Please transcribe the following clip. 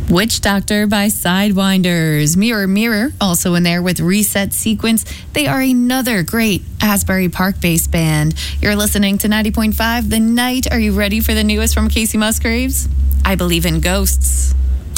Witch Doctor by Sidewinders. Mirror Mirror, also in there with Reset Sequence. They are another great Asbury Park-based band. You're listening to 90.5 The Night. Are you ready for the newest from Casey Musgraves? I Believe in Ghosts.